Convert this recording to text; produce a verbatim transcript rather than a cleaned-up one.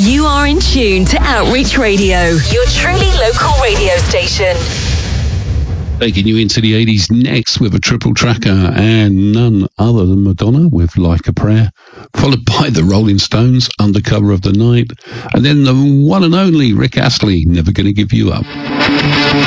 You are in tune to Outreach Radio, your truly local radio station. Taking you into the eighties next with a triple tracker and none other than Madonna with Like a Prayer, followed by the Rolling Stones, Undercover of the Night, and then the one and only Rick Astley, Never Gonna Give You Up.